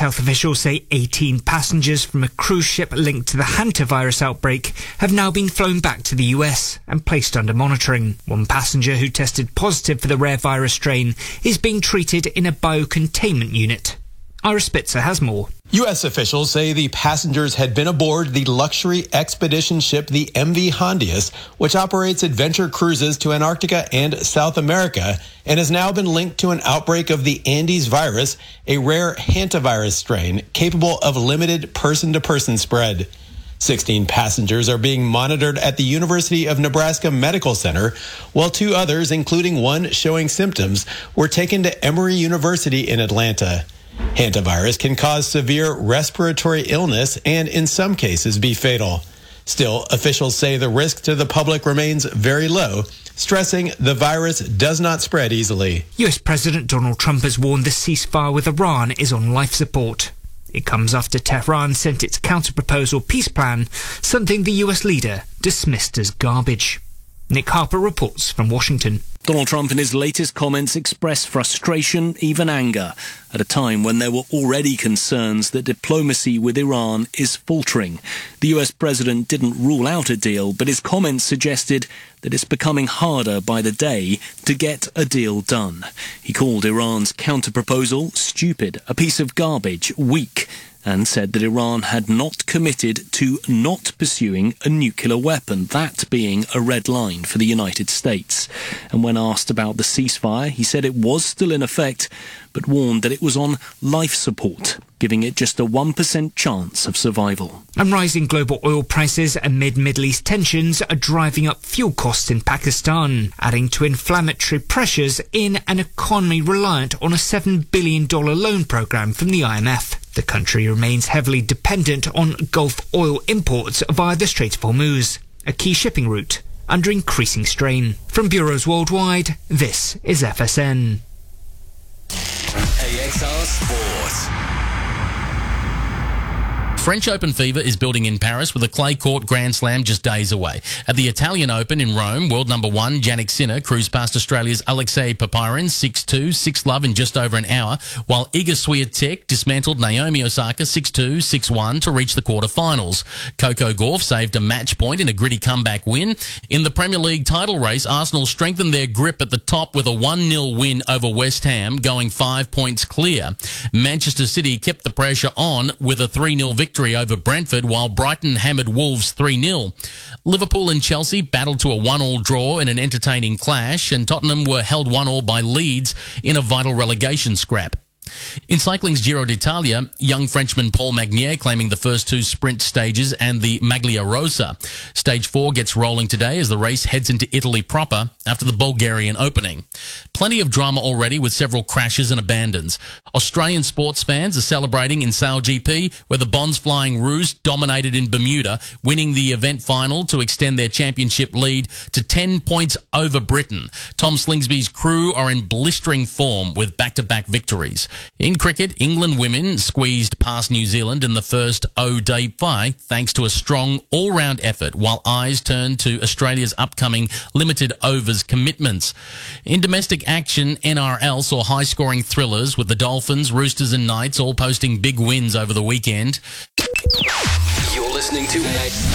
Health officials say 18 passengers from a cruise ship linked to the hantavirus outbreak have now been flown back to the US and placed under monitoring. One passenger who tested positive for the rare virus strain is being treated in a biocontainment unit. Ira Spitzer has more. U.S. officials say the passengers had been aboard the luxury expedition ship, the MV Hondius, which operates adventure cruises to Antarctica and South America, and has now been linked to an outbreak of the Andes virus, a rare hantavirus strain capable of limited person-to-person spread. 16 passengers are being monitored at the University of Nebraska Medical Center, while 2 others, including one showing symptoms, were taken to Emory University in Atlanta. Hantavirus can cause severe respiratory illness and, in some cases, be fatal. Still, officials say the risk to the public remains very low, stressing the virus does not spread easily. US President Donald Trump has warned the ceasefire with Iran is on life support. It comes after Tehran sent its counter-proposal peace plan, something the US leader dismissed as garbage. Nick Harper reports from Washington. Donald Trump in his latest comments expressed frustration, even anger, at a time when there were already concerns that diplomacy with Iran is faltering. The US president didn't rule out a deal, but his comments suggested that it's becoming harder by the day to get a deal done. He called Iran's counter-proposal stupid, a piece of garbage, weak, and said that Iran had not committed to not pursuing a nuclear weapon, that being a red line for the United States. And when asked about the ceasefire, he said it was still in effect, but warned that it was on life support, giving it just a 1% chance of survival. And rising global oil prices amid Middle East tensions are driving up fuel costs in Pakistan, adding to inflammatory pressures in an economy reliant on a $7 billion loan program from the IMF. The country remains heavily dependent on Gulf oil imports via the Strait of Hormuz, a key shipping route under increasing strain. From bureaus worldwide, this is FSN. AXR Sport. French Open fever is building in Paris with a clay court Grand Slam just days away. At the Italian Open in Rome, world number 1 Jannik Sinner cruised past Australia's Alexei Popyrin 6-2, 6-love in just over an hour, while Iga Swiatek dismantled Naomi Osaka 6-2, 6-1 to reach the quarterfinals. Coco Gauff saved a match point in a gritty comeback win. In the Premier League title race, Arsenal strengthened their grip at the top with a 1-0 win over West Ham, going 5 points clear. Manchester City kept the pressure on with a 3-0 victory over Brentford, while Brighton hammered Wolves 3-0. Liverpool and Chelsea battled to a 1-1 draw in an entertaining clash, and Tottenham were held 1-1 by Leeds in a vital relegation scrap. In cycling's Giro d'Italia, young Frenchman Paul Magnier claiming the first 2 sprint stages and the Maglia Rosa. Stage 4 gets rolling today as the race heads into Italy proper after the Bulgarian opening. Plenty of drama already with several crashes and abandons. Australian sports fans are celebrating in SailGP, where the Bonds Flying Roos dominated in Bermuda, winning the event final to extend their championship lead to 10 points over Britain. Tom Slingsby's crew are in blistering form with back-to-back victories. In cricket, England women squeezed past New Zealand in the first O-Day bye thanks to a strong all-round effort, while eyes turned to Australia's upcoming limited overs commitments. In domestic action, NRL saw high-scoring thrillers with the Dolphins, Roosters and Knights all posting big wins over the weekend. You're listening to